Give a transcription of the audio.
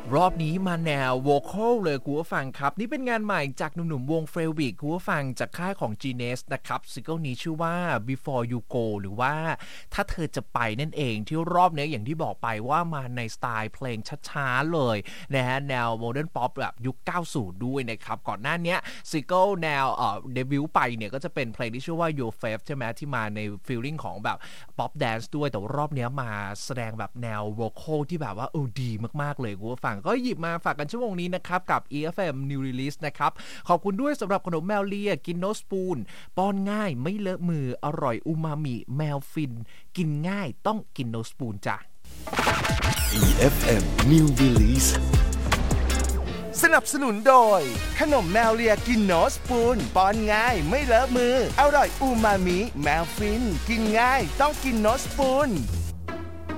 รอบนี้มาแนวโวคอลเลยคุณผู้ฟังครับนี่เป็นงานใหม่จากหนุ่มๆวงเฟรวิกคุณผู้ฟังจากค่ายของ Genius นะครับซิงเกิลนี้ชื่อว่า Before You Go หรือว่าถ้าเธอจะไปนั่นเองที่รอบนี้อย่างที่บอกไปว่ามาในสไตล์เพลงช้าๆเลยนะฮะแนวโมเดิร์นป๊อปแบบยุค 90 ด้วยนะครับก่อนหน้านี้ซิงเกิลแนวเดบิวต์ไปเนี่ยก็จะเป็นเพลงที่ชื่อว่า Your Faith ใช่ไหมที่มาในฟีลลิ่งของแบบป๊อปแดนซ์ด้วยแต่รอบนี้มาแสดงแบบแนวโวคอลที่แบบว่าดีมากๆเลยคุณผู้ฟังก็หยิบมาฝากกันชั่วโมงนี้นะครับกับ EFM New Release นะครับขอบคุณด้วยสำหรับขนมแมวเลียกินโนสปูนป้อนง่ายไม่เลอะมืออร่อยอูมามิแมวฟินกินง่ายต้องกินโนสปูนจ้ะ EFM New Release สนับสนุนโดยขนมแมวเลียกินโนสปูนป้อนง่ายไม่เลอะมืออร่อยอูมามิแมวฟินกินง่ายต้องกินโนสปูน